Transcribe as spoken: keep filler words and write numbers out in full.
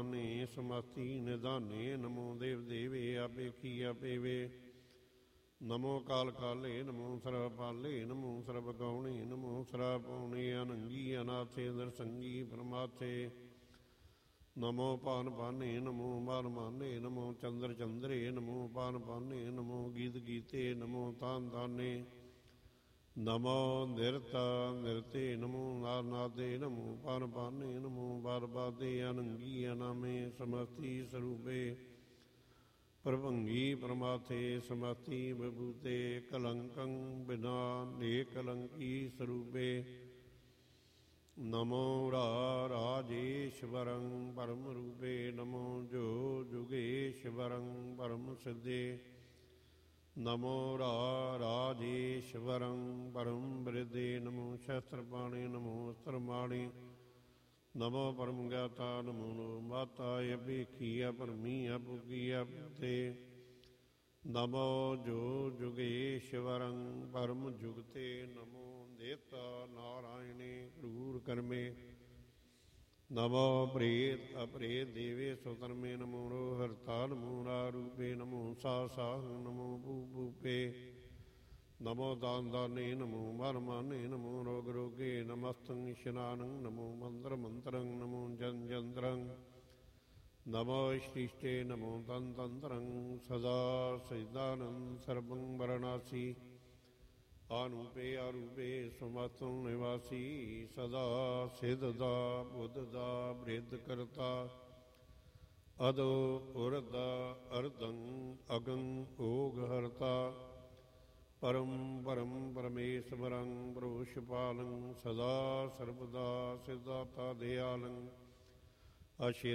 ਮਾਨੇ ਸਮਸਤੀ ਨਿਧਾਨੇ ਨਮੋ ਦੇਵ ਦੇਵੇ ਆਪੇ ਕੀ ਆਪੇ ਵੇ ਨਮੋ ਕਾਲ ਕਾਲੇ ਨਮੋ ਸਰਬ ਪਾਲੇ ਨਮੋ ਸਰਬ ਗੌਣੇ ਨਮੋ ਸਰਬ ਪੌਣੇ ਅਨੰਗੀ ਅਨਾਥੇ ਦਰਸੰਗੀ ਪਰਮਾਥੇ ਨਮੋ ਪਾਨ ਪਾਨੇ ਨਮੋ ਮਾਨ ਮਾਨੇ ਨਮੋ ਚੰਦਰ ਚੰਦਰੇ ਨਮੋ ਪਾਨ ਪਾਨੇ ਨਮੋ ਗੀਤ ਗੀਤੇ ਨਮੋ ਤਾਨ ਤਾਨੇ ਨਮੋ ਨਿਰਤਾ ਨਿਰਤੇ ਨਮੋ ਨਾਰ ਨਾਦੇ ਨਮੋ ਪਾਨ ਪਾਨੇ ਨਮੋ ਬਾਰ ਬਾਦੇ ਅਨੰਗੀ ਅਨਾਮੇ ਸਮਸਤੀ ਸਰੂਪੇ ਪ੍ਰਭੰਗੀ ਪਰਮਾਥੇ ਸਮਸਤੀ ਵਿਭੂਤੇ ਕਲੰਕੰ ਬਿਨਾ ਨੇ ਕਲੰਕੀ ਸਰੂਪੇ ਨਮੋ ਰਾ ਰਾਜੇਸ਼ਵਰੰ ਪਰਮ ਰੂਪੇ ਨਮੋ ਜੋ ਜੁਗੇਸ਼ਵਰੰ ਪਰਮ ਸਿੱਧੇ ਨਮੋ ਰਾ ਰਾਜੇਸ਼ਵਰੰ ਪਰਮ ਬ੍ਰਿਦੇ ਨਮੋ ਸ਼ਸਤਰ ਪਾਣੇ ਨਮੋ ਅਸਤਰ ਮਾਣੇ ਨਮੋ ਪਰਮ ਗਿਆਤਾ ਨਮੋ ਨੋ ਮਾਤਾ ਅਭੇਖੀਆ ਪਰਮੀਆ ਪੁਗੀਆ ਪੁਤੇ ਨਮੋ ਜੋ ਜੁਗੇਸ਼ਵਰੰ ਪਰਮ ਜੁਗਤੇ ਨਮੋ ਦੇਵਤਾ ਨਾਰਾਇਣੇ ਕਰੂਰ ਕਰਮੇ ਨਮੋ ਪ੍ਰੇਤ ਅਪ੍ਰੇਤ ਦੇਵੇ ਸੁਤਰਮੇ ਨਮੋ ਰੋ ਹਰਤਾ ਨਮੋ ਰਾ ਰੂਪੇ ਨਮੋ ਸਾ ਸਾਹ ਨਮੋ ਭੂ ਭੂਪੇ ਨਮੋ ਦਾਨ ਦਾਨੇ ਨਮੋ ਮਨ ਮਾਨੇ ਨਮੋ ਰੋਗ ਰੋਗੇ ਨਮਸਤੰ ਇਸ਼ਨਾਨੰ ਨਮੋ ਮੰਤਰ ਮੰਤਰੰ ਨਮੋ ਜਨ ਜੰਤਰੰ ਨਮੋ ਇਸ਼ਟਿਸ਼ਟੇ ਨਮੋ ਤਨ ਤੰਤਰੰ ਸਦਾ ਸਜਦਾਨੰ ਸਰਬੰ ਵਰਣਾਸੀ ਆਨੂਪੇ ਆਰੂਪੇ ਸਮਸਤੰ ਨਿਵਾਸੀ ਸਦਾ ਸਿਧ ਦਾ ਬੁੱਧ ਦਾ ਬ੍ਰਿਧ ਕਰਤਾ ਅਦੋ ਉਰਦਾ ਅਰਦੰ ਅਗੰ ਓਗ ਹਰਤਾ ਪਰਮ ਪਰਮ ਪਰਮੇਸ਼ਵਰੰ ਪ੍ਰੋਸ਼ਪਾਲੰ ਸਦਾ ਸਰਬਦਾ ਸਿਧਾਤਾ ਦਿਆਲੰ ਅਸ਼ੇ